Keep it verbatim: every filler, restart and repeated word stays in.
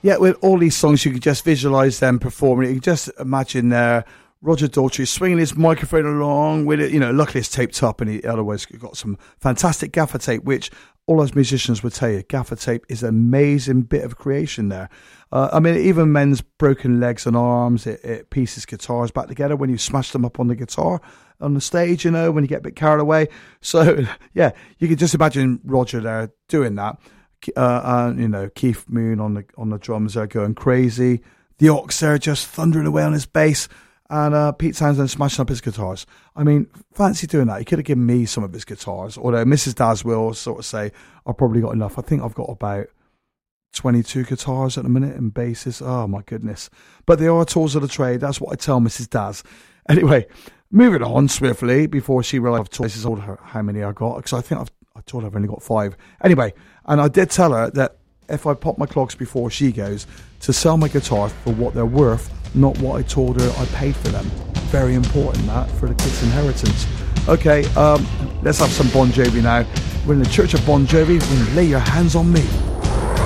Yeah, with all these songs, you could just visualise them performing. You could just imagine there, Roger Daltrey swinging his microphone along with it. You know, luckily it's taped up, and he otherwise got some fantastic gaffer tape, which all those musicians would tell you, gaffer tape is an amazing bit of creation there. Uh, I mean, even men's broken legs and arms, it, it pieces guitars back together when you smash them up on the guitar on the stage, you know, when you get a bit carried away. So, yeah, you can just imagine Roger there doing that. Uh, uh, you know, Keith Moon on the on the drums there going crazy. The Ox there just thundering away on his bass. And uh, Pete Townsend smashing up his guitars. I mean, fancy doing that. He could have given me some of his guitars. Although Missus Daz will sort of say, I've probably got enough. I think I've got about twenty-two guitars at the minute and basses. Oh, my goodness. But they are tools of the trade. That's what I tell Missus Daz. Anyway, moving on swiftly before she realised I've told, I told her how many I got. Because I think I've, I told her I've only got five. Anyway, and I did tell her that if I pop my clogs before she goes, to sell my guitars for what they're worth, not what I told her I paid for them. Very important, that, for the kids' inheritance. Okay, um, let's have some Bon Jovi now. We're in the Church of Bon Jovi. When you lay your hands on me.